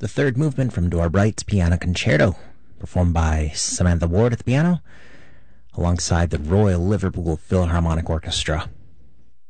the third movement from Dora Bright's Piano Concerto, performed by Samantha Ward at the piano, alongside the Royal Liverpool Philharmonic Orchestra.